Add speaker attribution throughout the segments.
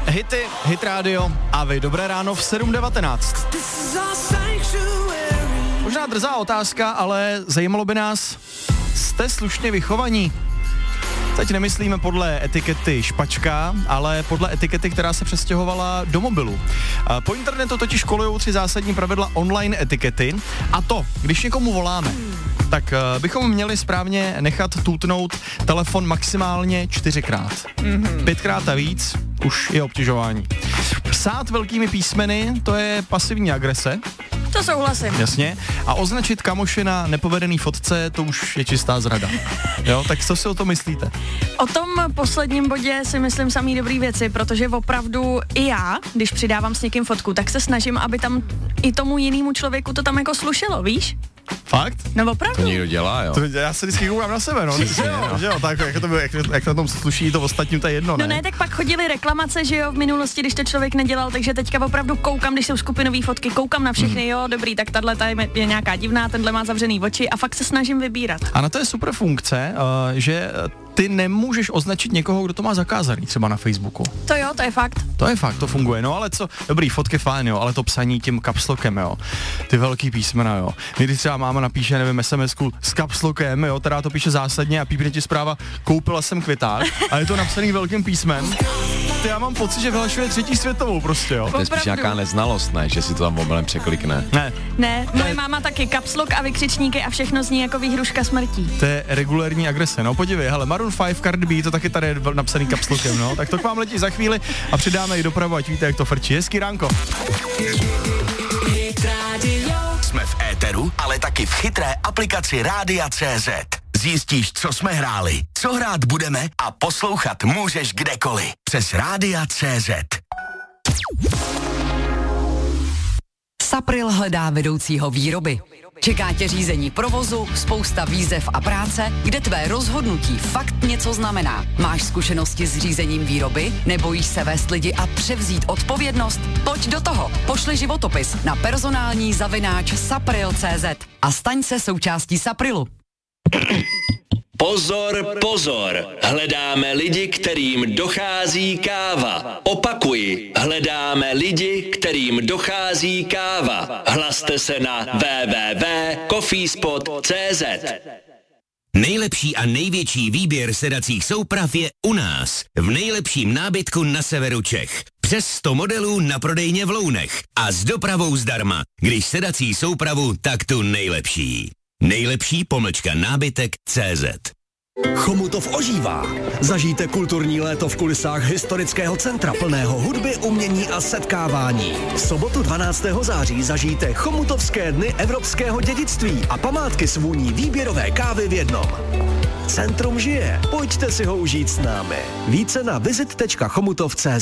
Speaker 1: Hity, Hit Radio a vy, dobré ráno v 7:19. Možná drzá otázka, ale zajímalo by nás, jste slušně vychovaní? Teď nemyslíme podle etikety špačka, ale podle etikety, která se přestěhovala do mobilu. Po internetu totiž kolujou 3 zásadní pravidla online etikety, a to, když někomu voláme, tak bychom měli správně nechat tutnout telefon maximálně 4krát. 5krát a víc už je obtěžování. Psát velkými písmeny, to je pasivní agrese.
Speaker 2: To souhlasím.
Speaker 1: Jasně. A označit kamoše na nepovedený fotce, to už je čistá zrada. Jo, tak co si o to myslíte?
Speaker 2: O tom posledním bodě si myslím samý dobrý věci, protože opravdu i já, když přidávám s někým fotku, tak se snažím, aby tam i tomu jinému člověku to tam jako slušelo, víš?
Speaker 1: Fakt?
Speaker 2: No opravdu.
Speaker 3: To někdo dělá, jo.
Speaker 1: Já se vždycky koukám na sebe, no. Že jo, tak jak na tom sluší to ostatním, to je jedno, ne?
Speaker 2: No ne, tak pak chodily reklamace, že jo, v minulosti, když to člověk nedělal, takže teďka opravdu koukám, když jsou skupinové fotky, koukám na všechny, jo, dobrý, tak tahle je nějaká divná, tenhle má zavřený oči a fakt se snažím vybírat.
Speaker 1: A na to je super funkce, že ty nemůžeš označit někoho, kdo to má zakázaný, třeba na Facebooku.
Speaker 2: To jo, to je fakt.
Speaker 1: To je fakt, to funguje, no ale co, dobrý, fotky fajn, jo, ale to psaní tím capslockem, jo, ty velký písmena, jo. Někdy třeba máma napíše, nevím, SMS-ku s capslockem, jo, teda to píše zásadně a pípne ti zpráva, koupila jsem kviták a je to napsaný velkým písmem. Ty, já mám pocit, že vyhlašuje 3. světovou prostě, jo.
Speaker 3: To je spíš nějaká neznalost, ne, že si to tam mobilem překlikne.
Speaker 2: Ne, moje máma taky capslock a vykřičníky a všechno zní jako výhruška smrtí.
Speaker 1: To je regulérní agrese, no podívej, hele, Maroon 5, Cardi B, to taky tady je napsaný capslockem, no, tak to k vám letí za chvíli a přidáme i dopravu, ať víte, jak to frčí. Hezký ránko.
Speaker 4: Jsme v éteru, ale taky v chytré aplikaci Rádia.cz. Zjistíš, co jsme hráli, co hrát budeme a poslouchat můžeš kdekoliv. Přes Rádia.cz.
Speaker 5: Sapril hledá vedoucího výroby. Čeká tě řízení provozu, spousta výzev a práce, kde tvé rozhodnutí fakt něco znamená. Máš zkušenosti s řízením výroby? Nebojíš se vést lidi a převzít odpovědnost? Pojď do toho. Pošli životopis na personální@sapril.cz a staň se součástí Saprilu.
Speaker 6: Pozor, pozor, hledáme lidi, kterým dochází káva. Opakuji, hledáme lidi, kterým dochází káva. Hlaste se na www.coffeespot.cz.
Speaker 4: Nejlepší a největší výběr sedacích souprav je u nás, v nejlepším nábytku na severu Čech. Přes 100 modelů na prodejně v Lounech a s dopravou zdarma. Když sedací soupravu, tak tu nejlepší. Nejlepší-nábytek.cz.
Speaker 7: Chomutov ožívá. Zažijte kulturní léto v kulisách historického centra plného hudby, umění a setkávání. V sobotu 12. září zažijte Chomutovské dny evropského dědictví a památky s vůní výběrové kávy v jednom. Centrum žije, pojďte si ho užít s námi. Více na visit.chomutov.cz.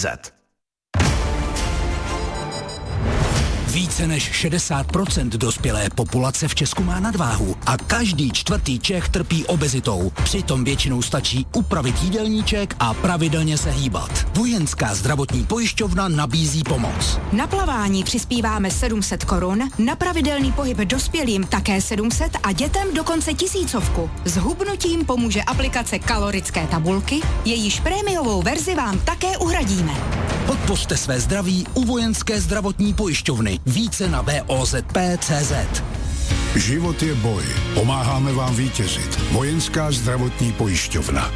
Speaker 8: Více než 60% dospělé populace v Česku má nadváhu a každý 4. Čech trpí obezitou. Přitom většinou stačí upravit jídelníček a pravidelně se hýbat. Vojenská zdravotní pojišťovna nabízí pomoc.
Speaker 9: Na plavání přispíváme 700 korun, na pravidelný pohyb dospělým také 700 a dětem dokonce 1000. S hubnutím pomůže aplikace Kalorické tabulky, jejíž prémiovou verzi vám také uhradíme.
Speaker 8: Podpořte své zdraví u Vojenské zdravotní pojišťovny. Více na VOZP.cz.
Speaker 10: Život je boj. Pomáháme vám vítězit. Vojenská zdravotní pojišťovna.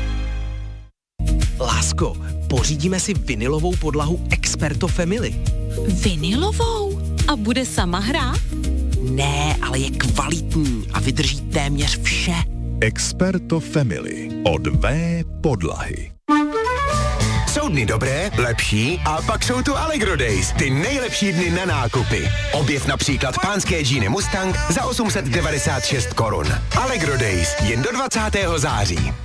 Speaker 11: Lásko, pořídíme si vinylovou podlahu Experto Family.
Speaker 12: Vinylovou? A bude sama hrát?
Speaker 11: Ne, ale je kvalitní a vydrží téměř vše.
Speaker 13: Experto Family od V podlahy.
Speaker 4: Jsou dny dobré, lepší a pak jsou tu Allegro Days, ty nejlepší dny na nákupy. Objev například pánské džíny Mustang za 896 korun. Allegro Days jen do 20. září.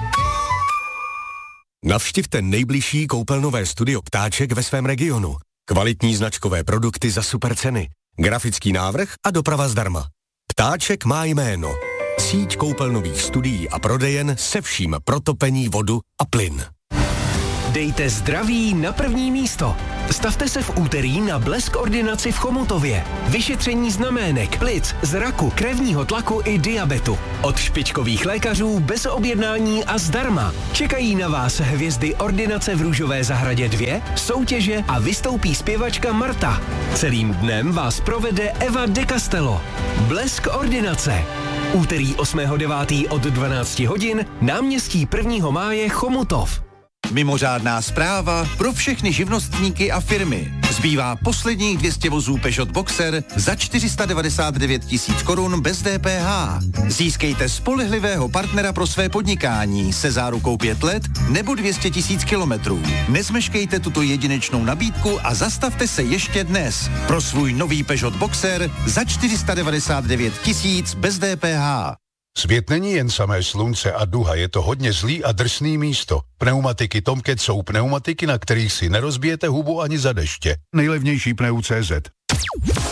Speaker 14: Navštivte nejbližší koupelnové studio Ptáček ve svém regionu. Kvalitní značkové produkty za super ceny, grafický návrh a doprava zdarma. Ptáček má jméno. Síť koupelnových studií a prodejen se vším pro topení, vodu a plyn.
Speaker 7: Dejte zdraví na první místo. Stavte se v úterý na Blesk ordinaci v Chomutově. Vyšetření znamenek, plic, zraku, krevního tlaku i diabetu. Od špičkových lékařů bez objednání a zdarma. Čekají na vás hvězdy ordinace v Růžové zahradě 2, soutěže a vystoupí zpěvačka Marta. Celým dnem vás provede Eva de Castello. Blesk ordinace. Úterý 8.9. od 12 hodin, náměstí 1. máje Chomutov.
Speaker 15: Mimořádná zpráva pro všechny živnostníky a firmy. Zbývá posledních 200 vozů Peugeot Boxer za 499 000 korun bez DPH. Získejte spolehlivého partnera pro své podnikání se zárukou 5 let nebo 200 000 kilometrů. Nezmeškejte tuto jedinečnou nabídku a zastavte se ještě dnes pro svůj nový Peugeot Boxer za 499 000 bez DPH.
Speaker 10: Svět není jen samé slunce a duha, je to hodně zlý a drsný místo. Pneumatiky Tomcat jsou pneumatiky, na kterých si nerozbijete hubu ani za deště. Nejlevnější pneu.cz